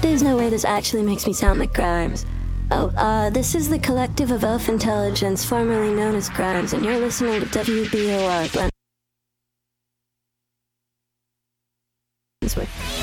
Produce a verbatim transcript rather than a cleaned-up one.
There's no way this actually makes me sound like Grimes. Oh, uh, this is the Collective of Elf Intelligence, formerly known as Grimes, and you're listening to W B O R Brunswick.